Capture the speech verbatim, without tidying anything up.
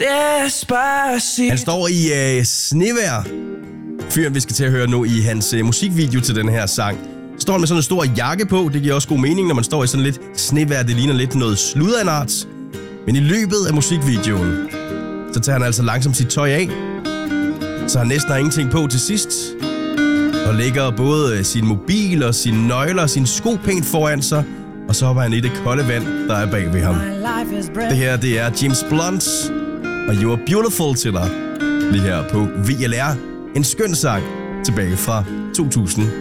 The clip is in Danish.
Despacito. Han står i øh, snevejr. Fyren, vi skal til at høre nu i hans øh, musikvideo til den her sang. Står han med sådan en stor jakke på. Det giver også god mening, når man står i sådan lidt snevejr. Det ligner lidt noget sludder af en art. Men i løbet af musikvideoen, så tager han altså langsomt sit tøj af. Så han næsten har ingenting på til sidst. Og lægger både sin mobil og sine nøgler og sine sko pænt foran sig. Og så hopper han i det kolde vand, der er bag ved ham. Det her, det er James Blunt og You Are Beautiful til dig. Lige her på V L R. En skøn sang tilbage fra to tusind.